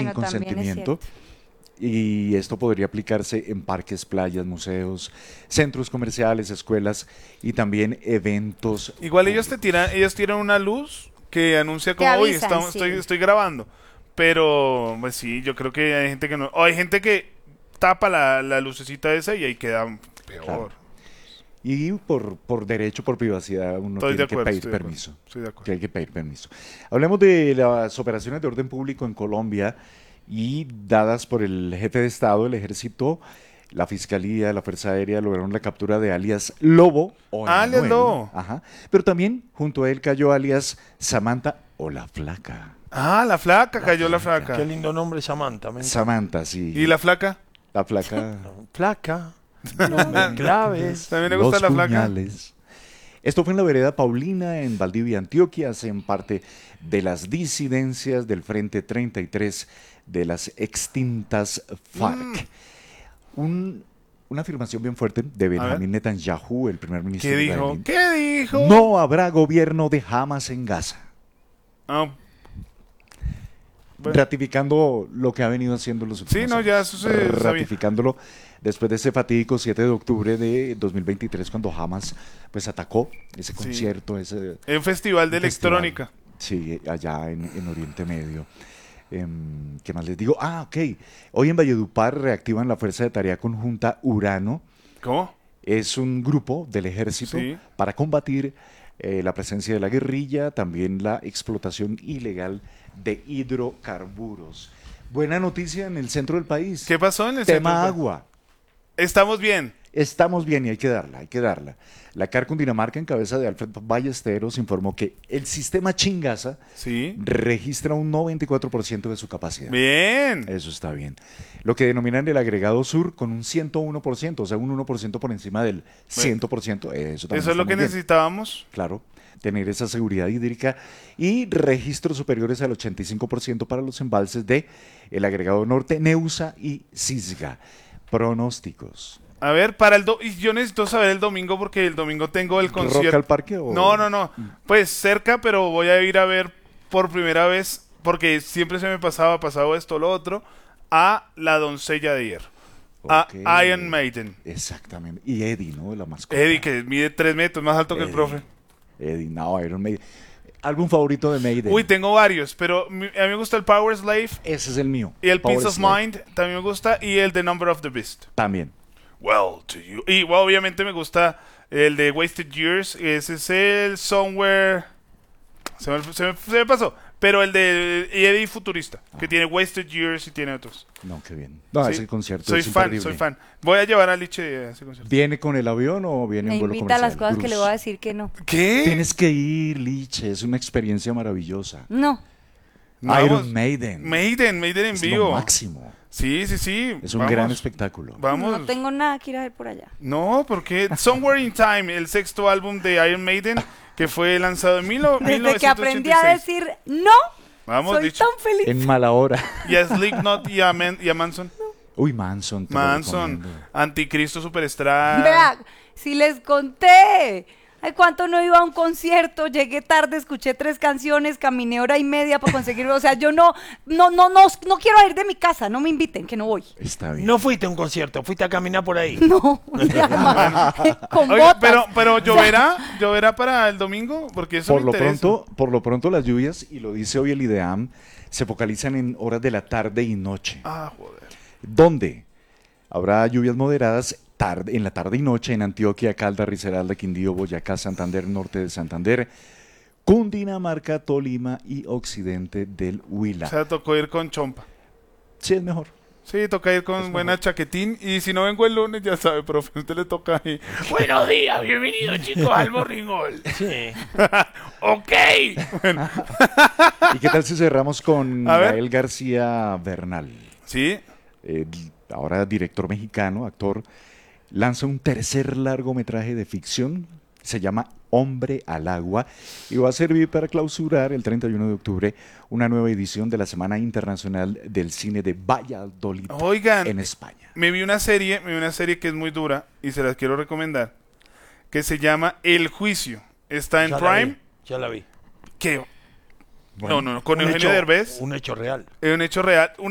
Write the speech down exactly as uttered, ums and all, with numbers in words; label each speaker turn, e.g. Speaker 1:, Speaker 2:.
Speaker 1: sin
Speaker 2: Bueno, también es
Speaker 1: consentimiento.
Speaker 2: cierto.
Speaker 1: Y esto podría aplicarse en parques, playas, museos, centros comerciales, escuelas y también eventos
Speaker 3: Igual ellos te
Speaker 1: públicos.
Speaker 3: tiran, ellos tiran una luz que anuncia
Speaker 2: Te
Speaker 3: como, uy,
Speaker 2: avisan,
Speaker 3: estamos,
Speaker 2: sí.
Speaker 3: estoy, estoy grabando. Pero, pues sí, yo creo que hay gente que no, o hay gente que tapa la, la lucecita esa y ahí queda peor.
Speaker 1: Claro. Y por, por derecho, por privacidad, uno
Speaker 3: Estoy de
Speaker 1: tiene que
Speaker 3: acuerdo,
Speaker 1: pedir
Speaker 3: estoy de acuerdo.
Speaker 1: permiso.
Speaker 3: Estoy de acuerdo.
Speaker 1: Tiene que pedir permiso. Hablemos de las operaciones de orden público en Colombia y dadas por el jefe de Estado, el Ejército, la Fiscalía, la Fuerza Aérea lograron la captura de alias Lobo o
Speaker 3: Alias
Speaker 1: Emanuel.
Speaker 3: Lobo.
Speaker 1: Ajá. Pero también junto a él cayó alias Samantha o la Flaca.
Speaker 3: Ah, la flaca,
Speaker 1: La
Speaker 3: cayó la
Speaker 1: flaca.
Speaker 3: flaca.
Speaker 4: Qué lindo nombre, Samantha. me encanta.
Speaker 1: Samantha, sí.
Speaker 3: ¿Y la flaca?
Speaker 1: La Flaca.
Speaker 4: Flaca. No me claves.
Speaker 3: También le gusta
Speaker 1: Los
Speaker 3: la flaca.
Speaker 1: puñales. Esto fue en la vereda Paulina, en Valdivia, Antioquia. Hacen parte de las disidencias del Frente treinta y tres de las extintas FARC.
Speaker 3: Mm.
Speaker 1: Un- una afirmación bien fuerte de Benjamín Netanyahu, el primer ministro
Speaker 3: ¿Qué dijo?
Speaker 1: israelí.
Speaker 3: ¿Qué dijo?
Speaker 1: No habrá gobierno de Hamas en Gaza.
Speaker 3: Ah, bueno.
Speaker 1: Ratificando lo que ha venido haciendo los últimos
Speaker 3: Sí, no,
Speaker 1: años.
Speaker 3: ya eso se sabía.
Speaker 1: Ratificándolo después de ese fatídico siete de octubre de dos mil veintitrés, cuando Hamas pues atacó ese
Speaker 3: Sí.
Speaker 1: concierto, ese
Speaker 3: Un festival de
Speaker 1: un festival.
Speaker 3: electrónica.
Speaker 1: Sí, allá en, en Oriente Medio. Em, ¿qué más les digo? Ah, ok. Hoy en Valledupar reactivan la Fuerza de Tarea Conjunta Urano.
Speaker 3: ¿Cómo?
Speaker 1: Es un grupo del ejército
Speaker 3: Sí.
Speaker 1: para combatir eh, la presencia de la guerrilla, también la explotación ilegal de hidrocarburos. Buena noticia en el centro del país.
Speaker 3: ¿Qué pasó en el
Speaker 1: Tema
Speaker 3: centro?
Speaker 1: agua.
Speaker 3: Estamos bien.
Speaker 1: Estamos bien y hay que darla, hay que darla. La C A R Cundinamarca, en cabeza de Alfred Ballesteros, informó que el sistema Chingaza
Speaker 3: Sí.
Speaker 1: registra un noventa y cuatro por ciento de su capacidad.
Speaker 3: Bien.
Speaker 1: Eso está bien. Lo que denominan el agregado sur con un ciento uno por ciento, o sea, un uno por ciento por encima del cien por ciento. Eso, también
Speaker 3: Eso es lo
Speaker 1: está
Speaker 3: que
Speaker 1: muy bien.
Speaker 3: necesitábamos.
Speaker 1: Claro, tener esa seguridad hídrica y registros superiores al ochenta y cinco por ciento para los embalses de el agregado norte, Neusa y Cisga. Pronósticos.
Speaker 3: A ver, para el do y yo necesito saber el domingo porque el domingo tengo el
Speaker 1: ¿Rock
Speaker 3: concierto.
Speaker 1: al parque o...?
Speaker 3: No, no, no. Pues cerca, pero voy a ir a ver por primera vez, porque siempre se me pasaba, pasado esto, lo otro, a La Doncella de Hierro.
Speaker 1: Ok.
Speaker 3: A Iron Maiden.
Speaker 1: Exactamente. Y Eddie, ¿no? La mascota.
Speaker 3: Eddie, que mide tres metros, más alto que el
Speaker 1: Eddie.
Speaker 3: profe.
Speaker 1: Eddie, no, Iron Maiden. ¿Algún favorito de Maiden?
Speaker 3: Uy, tengo varios, pero mi- a mí me gusta el Power Slave
Speaker 1: Ese es el mío.
Speaker 3: y el
Speaker 1: Power
Speaker 3: Peace of
Speaker 1: Slave.
Speaker 3: Mind, también me gusta, y el The Number of the Beast.
Speaker 1: También.
Speaker 3: Well, to you. Y well, obviamente me gusta el de Wasted Years. Ese es el Somewhere. Se me, se me- se me pasó. Pero el de Eddie Futurista, que tiene Wasted Years y tiene otros.
Speaker 1: No, qué bien. No,
Speaker 3: Sí,
Speaker 1: ese concierto
Speaker 3: soy
Speaker 1: es
Speaker 3: fan,
Speaker 1: imperdible.
Speaker 3: soy fan. Voy a llevar a Liche a ese concierto.
Speaker 1: ¿Viene con el avión o viene
Speaker 2: Me
Speaker 1: en vuelo
Speaker 2: invita a
Speaker 1: comercial?
Speaker 2: las cosas que le
Speaker 1: Cruz.
Speaker 2: voy a decir que no.
Speaker 3: ¿Qué?
Speaker 1: Tienes que ir, Liche. Es una experiencia maravillosa.
Speaker 2: No.
Speaker 3: Vamos.
Speaker 1: Iron Maiden.
Speaker 3: Maiden, Maiden en
Speaker 1: es
Speaker 3: vivo.
Speaker 1: lo máximo.
Speaker 3: Sí, sí, sí.
Speaker 1: Es un
Speaker 3: Vamos.
Speaker 1: gran espectáculo.
Speaker 3: Vamos.
Speaker 2: No tengo nada que ir a ver por allá.
Speaker 3: No, porque Somewhere in Time, el sexto álbum de Iron Maiden, que fue lanzado en mil, mil
Speaker 2: Desde
Speaker 3: novecientos
Speaker 2: que aprendí a
Speaker 3: ochenta y seis.
Speaker 2: decir no,
Speaker 3: Vamos,
Speaker 2: soy
Speaker 3: dicho.
Speaker 2: tan feliz.
Speaker 1: En mala hora.
Speaker 3: Y a Slipknot y a, Man- y a Manson.
Speaker 1: Uy, Manson. te lo
Speaker 3: Manson,
Speaker 1: recomiendo.
Speaker 3: Anticristo Superstar.
Speaker 2: Vea, si les conté. Ay, cuánto no iba a un concierto, llegué tarde, escuché tres canciones, caminé hora y media para conseguirlo. O sea, yo no, no, no, no, no quiero ir de mi casa, no me inviten, que no voy.
Speaker 1: Está bien.
Speaker 4: No fuiste a un concierto, fuiste a caminar por ahí.
Speaker 2: No, ya, con
Speaker 3: Oiga,
Speaker 2: botas.
Speaker 3: pero, pero lloverá, lloverá para el domingo, porque eso
Speaker 1: por
Speaker 3: me
Speaker 1: lo
Speaker 3: interesa.
Speaker 1: pronto, por lo pronto las lluvias, y lo dice hoy el IDEAM, se focalizan en horas de la tarde y noche.
Speaker 3: Ah, joder.
Speaker 1: ¿Dónde? Habrá lluvias moderadas tarde, en la tarde y noche en Antioquia, Caldas, Risaralda, Quindío, Boyacá, Santander, norte de Santander, Cundinamarca, Tolima y occidente del Huila.
Speaker 3: O sea, tocó ir con chompa.
Speaker 1: Sí, es mejor.
Speaker 3: Sí, toca ir con buena chaquetín. Y si no vengo el lunes, ya sabe, profe, a usted le toca ahí.
Speaker 5: Buenos días, bienvenidos chicos al Morning Call.
Speaker 4: Sí.
Speaker 5: Ok.
Speaker 1: ¿Y qué tal si cerramos con
Speaker 3: A ver.
Speaker 1: Gael García Bernal?
Speaker 3: Sí,
Speaker 1: Eh, ahora director mexicano, actor, lanza un tercer largometraje de ficción, se llama Hombre al Agua, y va a servir para clausurar el treinta y uno de octubre una nueva edición de la Semana Internacional del Cine de Valladolid
Speaker 3: oigan,
Speaker 1: en España.
Speaker 3: me vi una serie, me vi una serie que es muy dura y se las quiero recomendar, que se llama El Juicio. Está en
Speaker 4: Ya la
Speaker 3: Prime.
Speaker 4: vi, ya la vi.
Speaker 3: ¿Qué? No, no, no, con
Speaker 4: Un
Speaker 3: Eugenio
Speaker 4: hecho-
Speaker 3: Derbez.
Speaker 4: Un hecho real.
Speaker 3: Es un hecho real.